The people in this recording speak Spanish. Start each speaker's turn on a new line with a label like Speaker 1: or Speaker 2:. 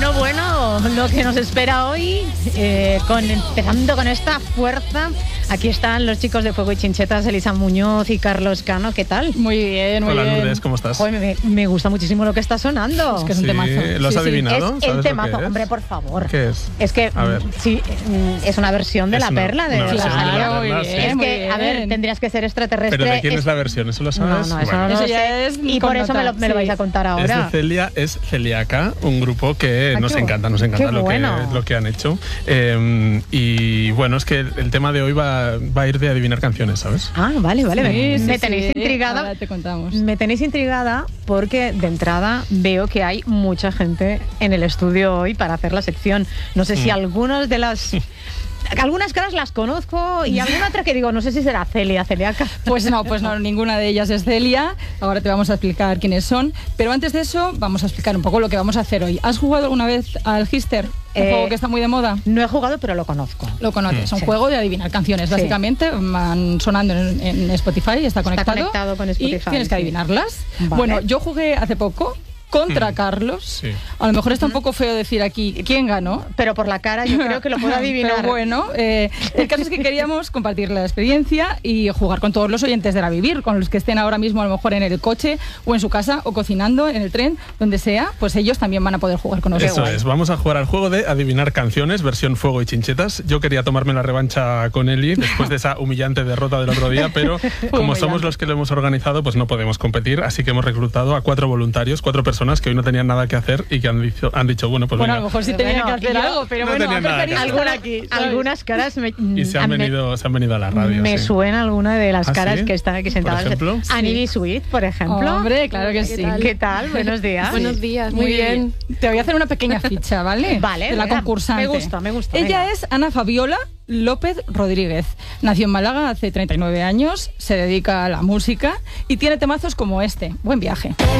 Speaker 1: Bueno, lo que nos espera hoy, empezando con esta fuerza. Aquí están los chicos de Fuego y Chinchetas, Elisa Muñoz y Carlos Cano. ¿Qué tal?
Speaker 2: Muy bien, muy bien.
Speaker 3: Hola, Lourdes, ¿cómo estás?
Speaker 1: Joder, me gusta muchísimo lo que está sonando.
Speaker 2: Es que es un temazo.
Speaker 3: ¿Lo has adivinado?
Speaker 1: Es el temazo, hombre, por favor.
Speaker 3: ¿Qué es?
Speaker 1: Es que,
Speaker 3: a ver.
Speaker 1: sí, es una versión de La Perla de
Speaker 3: versión de La
Speaker 1: Rosalía.
Speaker 3: Perla,
Speaker 2: muy
Speaker 3: sí.
Speaker 2: bien,
Speaker 1: Es
Speaker 2: muy
Speaker 1: que, a ver,
Speaker 2: bien.
Speaker 1: tendrías que ser extraterrestre.
Speaker 3: ¿Pero de quién es la versión? ¿Eso lo sabes?
Speaker 1: No, eso
Speaker 3: Bueno.
Speaker 1: no lo
Speaker 2: Eso
Speaker 1: sé.
Speaker 2: ya es
Speaker 1: Y por eso me lo
Speaker 2: sí.
Speaker 1: vais a contar ahora.
Speaker 3: Es de Celia, es Celiaca, un grupo que nos encanta
Speaker 1: Qué bueno.
Speaker 3: lo que han hecho. Y bueno, es que el tema de hoy va a ir de adivinar canciones, ¿sabes?
Speaker 1: Ah, vale.
Speaker 2: Sí,
Speaker 1: Me
Speaker 2: sí,
Speaker 1: tenéis
Speaker 2: sí.
Speaker 1: intrigada.
Speaker 2: Ahora te contamos.
Speaker 1: Me tenéis intrigada porque de entrada veo que hay mucha gente en el estudio hoy para hacer la sección. No sé si algunas de las... Algunas caras las conozco y alguna otra que digo, no sé si será Celiaca.
Speaker 2: Pues no, ninguna de ellas es Celia. Ahora te vamos a explicar quiénes son. Pero antes de eso, vamos a explicar un poco lo que vamos a hacer hoy. ¿Has jugado alguna vez al Hister? Un juego que está muy de moda.
Speaker 1: No he jugado, pero lo conozco.
Speaker 2: Lo conoces, es un
Speaker 1: Sí.
Speaker 2: juego de adivinar canciones,
Speaker 1: Sí.
Speaker 2: básicamente. Van sonando en Spotify, está conectado.
Speaker 1: conectado con Spotify,
Speaker 2: Y tienes que
Speaker 1: sí.
Speaker 2: adivinarlas.
Speaker 1: Vale.
Speaker 2: Bueno, yo jugué hace poco contra Carlos.
Speaker 3: Sí.
Speaker 2: A lo mejor está un poco feo decir aquí quién ganó.
Speaker 1: Pero por la cara yo creo que lo puedo adivinar.
Speaker 2: Pero bueno, el caso es que queríamos compartir la experiencia y jugar con todos los oyentes de La Vivir, con los que estén ahora mismo a lo mejor en el coche o en su casa o cocinando, en el tren, donde sea, pues ellos también van a poder jugar con nosotros.
Speaker 3: Eso es, vamos a jugar al juego de adivinar canciones, versión Fuego y Chinchetas. Yo quería tomarme la revancha con Eli después de esa humillante derrota del otro día, pero como somos los que lo hemos organizado, pues no podemos competir, así que hemos reclutado a 4 voluntarios, 4 personas que hoy no tenían nada que hacer y que han dicho bueno, pues
Speaker 2: Bueno, a
Speaker 3: venga.
Speaker 2: lo mejor sí tenían que hacer
Speaker 1: yo
Speaker 2: algo, pero
Speaker 3: no
Speaker 2: bueno,
Speaker 3: tenían nada que hacer.
Speaker 1: Algunas caras me,
Speaker 3: Y se han venido a la radio.
Speaker 1: me
Speaker 3: sí.
Speaker 1: suena alguna de las
Speaker 3: ¿Ah,
Speaker 1: caras
Speaker 3: sí?
Speaker 1: que están aquí sentadas.
Speaker 3: ¿Por ejemplo?
Speaker 1: Annie Sweet, por ejemplo.
Speaker 2: Hombre, claro que
Speaker 4: ¿Qué
Speaker 2: sí.
Speaker 4: tal?
Speaker 1: ¿Qué tal? Buenos días.
Speaker 4: Buenos días,
Speaker 2: Muy bien. Te voy a hacer una pequeña ficha, ¿vale?
Speaker 1: Vale,
Speaker 2: De la
Speaker 1: venga,
Speaker 2: concursante.
Speaker 1: me gusta.
Speaker 2: Ella
Speaker 1: venga.
Speaker 2: es Ana Fabiola López Rodríguez. Nació en Málaga hace 39 años, se dedica a la música y tiene temazos como este. Buen viaje.